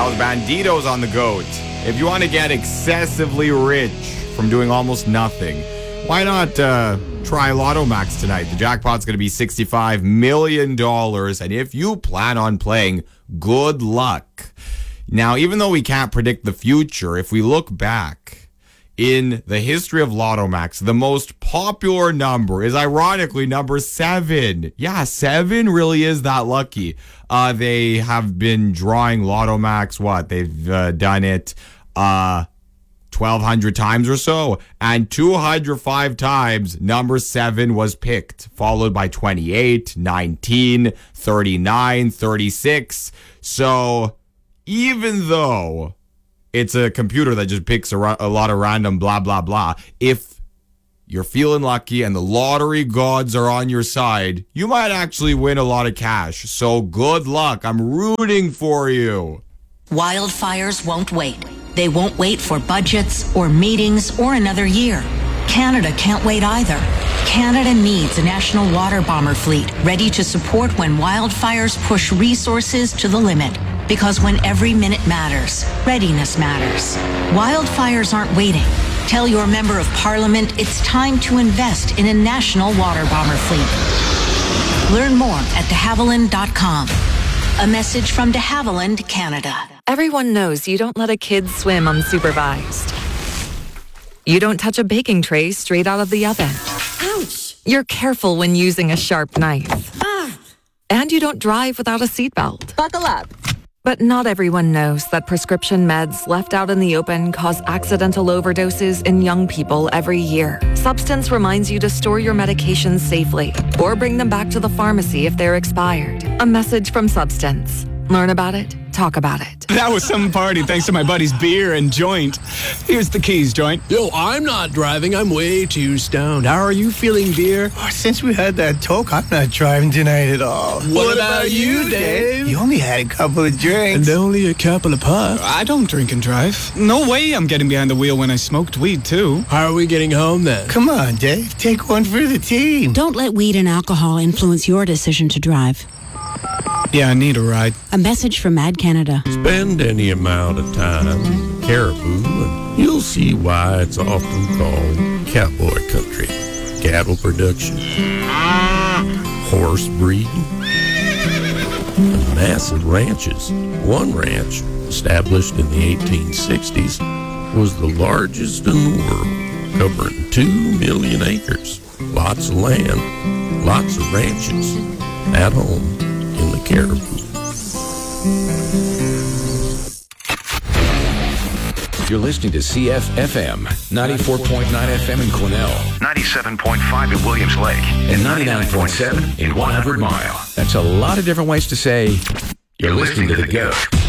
That was Banditos on the GOAT. If you want to get excessively rich from doing almost nothing, why not try Lotto Max tonight? The jackpot's going to be $65 million. And if you plan on playing, good luck. Now, even though we can't predict the future, if we look back in the history of Lotto Max, the most popular number is ironically number 7. Yeah, 7 really is that lucky. They have been drawing Lotto Max, they've done it 1,200 times or so, and 205 times number 7 was picked, followed by 28, 19, 39, 36. So even though it's a computer that just picks a lot of random blah, blah, blah, if you're feeling lucky and the lottery gods are on your side, you might actually win a lot of cash. So good luck. I'm rooting for you. Wildfires won't wait. They won't wait for budgets or meetings or another year. Canada can't wait either. Canada needs a national water bomber fleet ready to support when wildfires push resources to the limit. Because when every minute matters, readiness matters. Wildfires aren't waiting. Tell your member of parliament it's time to invest in a national water bomber fleet. Learn more at de Havilland.com. A message from de Havilland, Canada. Everyone knows you don't let a kid swim unsupervised. You don't touch a baking tray straight out of the oven. Ouch! You're careful when using a sharp knife. Ah! And you don't drive without a seatbelt. Buckle up. But not everyone knows that prescription meds left out in the open cause accidental overdoses in young people every year. Substance reminds you to store your medications safely or bring them back to the pharmacy if they're expired. A message from Substance. Learn about it. Talk about it. That was some party thanks to my buddy's beer and joint. Here's the keys, joint. Yo, I'm not driving. I'm way too stoned. How are you feeling, beer? Oh, since we had that talk, I'm not driving tonight at all. What about you, Dave? You only had a couple of drinks. And only a couple of puffs. I don't drink and drive. No way I'm getting behind the wheel when I smoked weed, too. How are we getting home, then? Come on, Dave. Take one for the team. Don't let weed and alcohol influence your decision to drive. Yeah, I need a ride. A message from Mad Canada. Spend any amount of time in Caribou and you'll see why it's often called cowboy country. Cattle production, horse breeding, and massive ranches. One ranch, established in the 1860s, was the largest in the world, covering 2 million acres. Lots of land, lots of ranches, at home in the Caribou. You're listening to CFFM, 94.9 FM in Quesnel, 97.5 in Williams Lake, and 99.7 in 100 Mile. That's a lot of different ways to say you're listening to The GOAT.